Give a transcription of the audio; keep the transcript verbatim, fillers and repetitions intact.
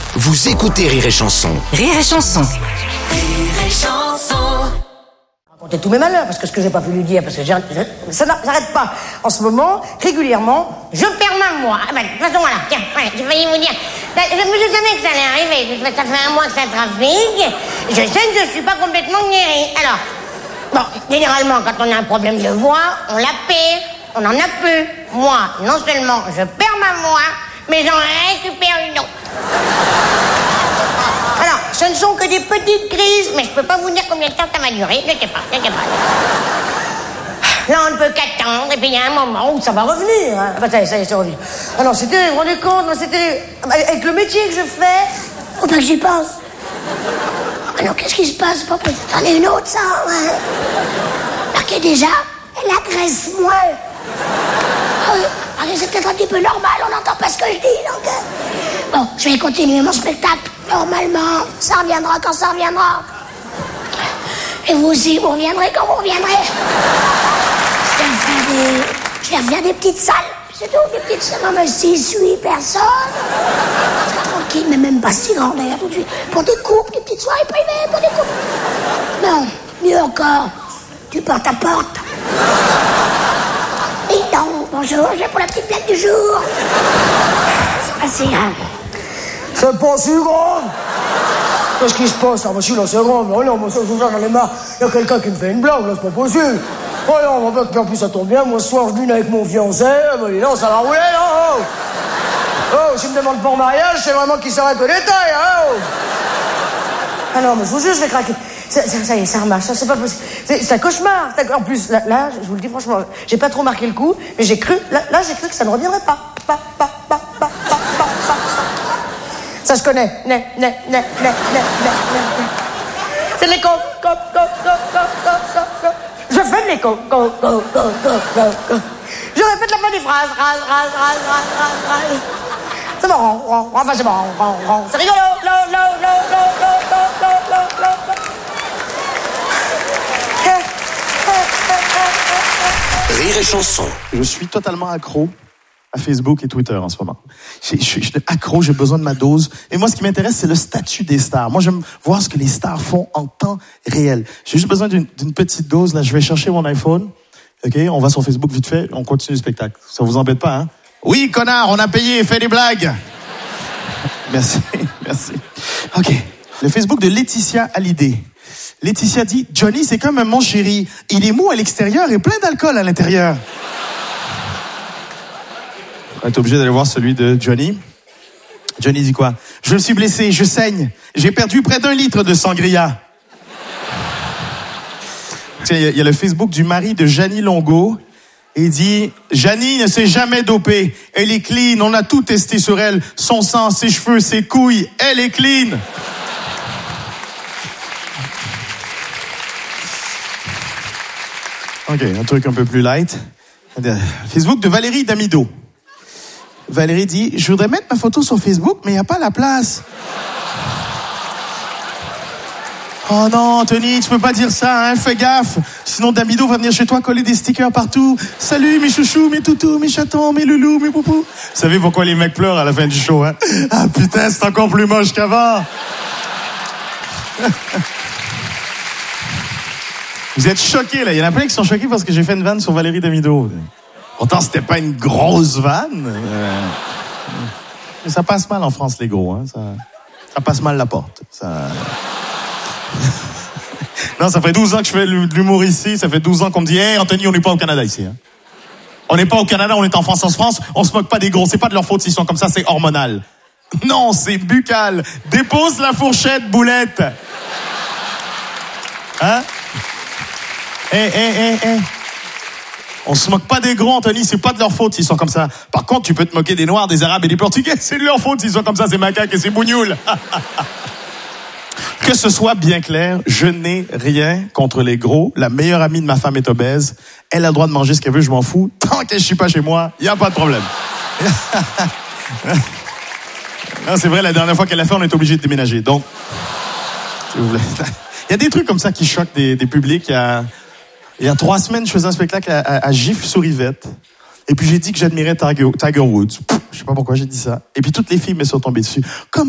Vous écoutez Rire et Chanson. Rire et Chanson. Rire et Chanson. Raconter tous mes malheurs, parce que ce que j'ai pas pu lui dire, parce que j'ai- je- ça n'arrête pas. En ce moment, régulièrement, je perds ma voix. Ah ben, de toute façon, voilà, tiens, voilà, j'ai failli vous dire. Ça- Je me savais que ça allait arriver. Ça fait un mois que ça trafique. Je sais que je suis pas complètement guérie. Alors, bon, généralement, quand on a un problème de voix, on la perd. On en a peu. Moi, non seulement je perds ma voix, mais j'en récupère une autre. Alors, ce ne sont que des petites crises, mais je peux pas vous dire combien de temps ça va durer. Ne sais pas, ne sais pas. Là, on ne peut qu'attendre, et puis il y a un moment où ça va revenir. Hein. Ah bah, ça y est, ça y est, c'est revenu. Ah non, c'était, vous vous rendez compte, non, c'était... Avec le métier que je fais, faut pas que j'y pense. Ah non, qu'est-ce qui se passe? Pas possible. C'en est une autre, ça, ouais. Marquez déjà, elle agresse moins. Ah oui, ah, c'est peut-être un petit peu normal, on n'entend pas ce que je dis, donc... euh, Bon, je vais continuer mon spectacle, normalement. Ça reviendra quand ça reviendra. Et vous aussi, vous reviendrez quand vous reviendrez. Je vais faire des... Je vais faire des petites salles, c'est tout, des petites salles. Non, mais six, huit personnes. C'est tranquille, mais même pas si grand, d'ailleurs, tout de suite. Pour des couples, des petites soirées privées, pour des couples. Non, mieux encore, du porte-à-porte. Dis donc, bonjour, je viens pour la petite blague du jour. C'est pas si grave. C'est pas si grave. Qu'est-ce qui se passe? Ah, bah si, là, c'est grave. Non, non, moi, ça, je j'en ai marre. Il y a quelqu'un qui me fait une blague, là, c'est pas possible. Oh non, bah, en plus, ça tombe bien. Moi, ce soir, je dîne avec mon fiancé. Bah, dis donc, ça va rouler, là. Oh, oh s'il me demande pas en mariage, c'est vraiment qu'il s'arrête au détail, hein. Oh. Ah non, mais je vous jure, je vais craquer. Ça, ça, ça y est, ça remarche, ça, c'est pas possible. C'est, c'est un cauchemar. C'est un- En plus, là, là, je vous le dis franchement, j'ai pas trop marqué le coup, mais j'ai cru, là, là j'ai cru que ça ne reviendrait pas. Pas, pas, pas, pas, pas, pas, pas, pas. Ça, je connais. Ne, ne, ne, ne, ne, ne, ne. C'est les co, co, co, co, co, co, co, co. Je fais les co, co, co, co, co, co, co. Je répète la fin des phrases. Ras, ras, ras, ras, ras, ras. C'est bon, bon, enfin c'est bon, bon, bon. C'est rigolo. Lo, lo, lo, lo, lo, lo, lo, lo, lo. Rire et Chanson. Je suis totalement accro à Facebook et Twitter en ce moment. Je, je, je suis accro, j'ai besoin de ma dose. Et moi, ce qui m'intéresse, c'est le statut des stars. Moi, j'aime voir ce que les stars font en temps réel. J'ai juste besoin d'une, d'une petite dose. Là, je vais chercher mon iPhone. OK, on va sur Facebook vite fait. On continue le spectacle. Ça vous embête pas, hein? Oui, connard, on a payé, fais des blagues. Merci, merci. OK. Le Facebook de Laetitia Hallyday. Laetitia dit, Johnny, c'est comme mon chéri. Il est mou à l'extérieur et plein d'alcool à l'intérieur. On est obligé d'aller voir celui de Johnny. Johnny dit quoi? Je me suis blessé, je saigne. J'ai perdu près d'un litre de sangria. Tiens, il y, y a le Facebook du mari de Jeannie Longo. Et il dit, Jeannie ne s'est jamais dopée. Elle est clean, on a tout testé sur elle. Son sang, ses cheveux, ses couilles. Elle est clean. OK, un truc un peu plus light. Facebook de Valérie Damido. Valérie dit, je voudrais mettre ma photo sur Facebook, mais il n'y a pas la place. Oh non, Anthony, tu peux pas dire ça, hein, fais gaffe. Sinon, Damido va venir chez toi coller des stickers partout. Salut, mes chouchous, mes toutous, mes chatons, mes loulous, mes poupous. Vous savez pourquoi les mecs pleurent à la fin du show, hein? Ah putain, c'est encore plus moche qu'avant. Vous êtes choqués, là. Il y en a plein qui sont choqués parce que j'ai fait une vanne sur Valérie Damido. Pourtant, c'était pas une grosse vanne. Euh... Mais ça passe mal en France, les gros. Hein. Ça... ça passe mal la porte. Ça... non, ça fait douze ans que je fais de l'humour ici. Ça fait douze ans qu'on me dit « Hey, Anthony, on n'est pas au Canada ici. Hein. On n'est pas au Canada, on est en France. En France, on se moque pas des gros. C'est pas de leur faute s'ils sont comme ça, c'est hormonal. Non, c'est buccal. Dépose la fourchette, boulette. Hein? Hé, hé, hé, hé. On se moque pas des gros, Anthony, c'est pas de leur faute s'ils sont comme ça. Par contre, tu peux te moquer des Noirs, des Arabes et des Portugais, c'est de leur faute s'ils sont comme ça, c'est macaques et c'est bougnoul. Que ce soit bien clair, je n'ai rien contre les gros. La meilleure amie de ma femme est obèse. Elle a le droit de manger ce qu'elle veut, je m'en fous. Tant que je suis pas chez moi, il y a pas de problème. Non, c'est vrai, la dernière fois qu'elle l'a fait, on est obligé de déménager. Donc, s'il vous plaît. Il y a des trucs comme ça qui choquent des, des publics. Il y, a, il y a trois semaines, je faisais un spectacle à, à, à Gif-sur-Yvette. Et puis j'ai dit que j'admirais Tiger, Tiger Woods. Pff, je sais pas pourquoi j'ai dit ça. Et puis toutes les filles me sont tombées dessus. Comme